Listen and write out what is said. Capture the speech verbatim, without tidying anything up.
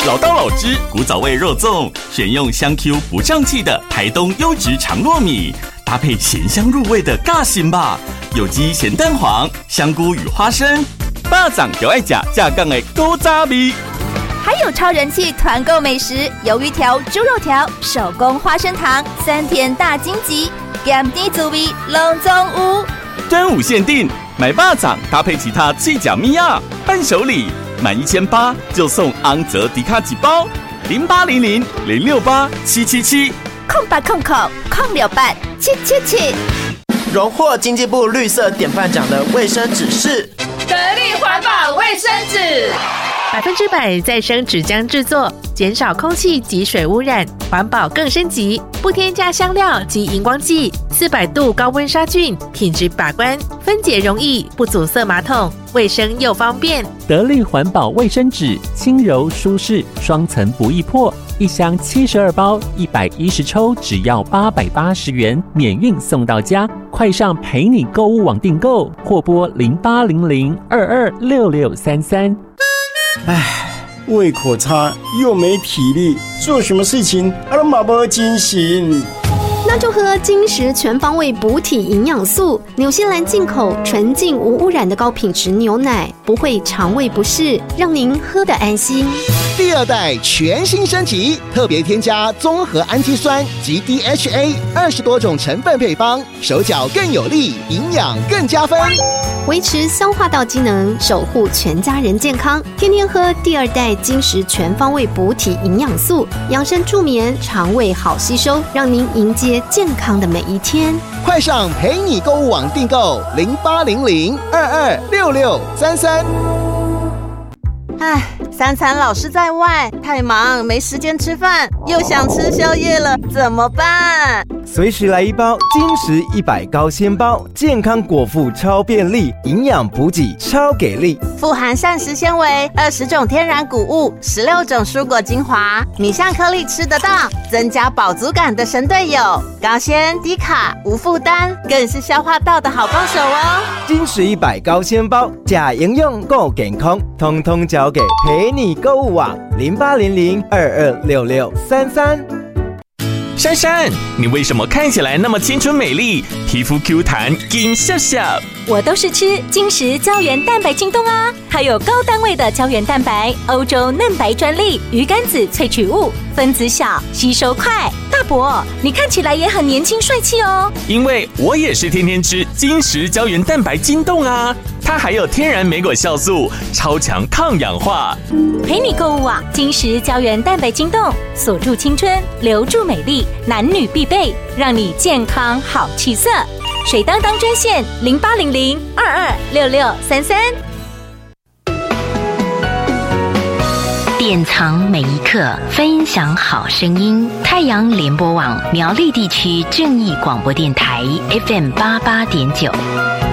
老刀老汁古早味肉粽，选用香 Q 不胀气的台东优质长糯米，搭配咸香入味的尬心吧，有机咸蛋黄、香菇与花生，巴掌就爱假架杠的古早味。 还有超人气团购美食，鱿鱼条、猪肉条、手工花生糖、三天大荆棘，咸甜滋味拢总有。 端午限定，买巴掌搭配其他脆甲米亚伴手礼，满一千八就送昂泽迪卡几包，零八零零零六八七七七， 空八空口空六八七七七。 荣获经济部绿色典范奖的卫生纸是得力环保卫生纸。 百分之百再生纸浆制作，减少空气及水污染，环保更升级，不添加香料及荧光剂，四百度高温杀菌，品质把关，分解容易，不阻塞马桶，卫生又方便。 得力环保卫生纸，轻柔舒适，双层不易破，一箱七十二包，一百一十抽，只要八百八十元，免运送到家。快上陪你购物网订购，或拨零八零零二二六六三三。 唉，胃口差又没体力，做什么事情啊都没没精神。 那就喝金石全方位补体营养素，纽西兰进口纯净无污染的高品质牛奶，不会肠胃不适，让您喝得安心。 第二代全新升级，特别添加综合氨基酸及 D H A 二十多种成分配方，手脚更有力，营养更加分， 维持消化道机能，守护全家人健康。天天喝第二代金石全方位补体营养素，养生助眠，肠胃好吸收，让您迎接健康的每一天。 快上陪你购物网订购零八零零二二六六三三。 唉，三餐老是在外，太忙没时间吃饭，又想吃宵夜了，怎么办？ 随时来一包金石一百高纤包，健康果腹超便利，营养补给超给力， 富含膳食纤维，二十种天然谷物，十六种蔬果精华，米香颗粒吃得到，增加饱足感的神队友，高纤低卡无负担，更是消化道的好帮手哦。 金石一百高纤包，假营养够健康，通通交给陪你购物网零八零零二二六六三三。 珊珊，你为什么看起来那么青春美丽，皮肤 Q 弹金笑笑？ 我都是吃金石胶原蛋白晶冻啊，它有高单位的胶原蛋白，欧洲嫩白专利，鱼肝子萃取物，分子小，吸收快。大伯，你看起来也很年轻帅气哦。 因为我也是天天吃金石胶原蛋白晶冻啊，它还有天然莓果酵素，超强抗氧化。 陪你购物网金石胶原蛋白晶冻，锁住青春，留住美丽，男女必备，让你健康好气色。水当当专线零八零零二二六六三三。 典藏每一刻，分享好声音。太阳联播网苗栗地区正义广播电台 F M 八八点九。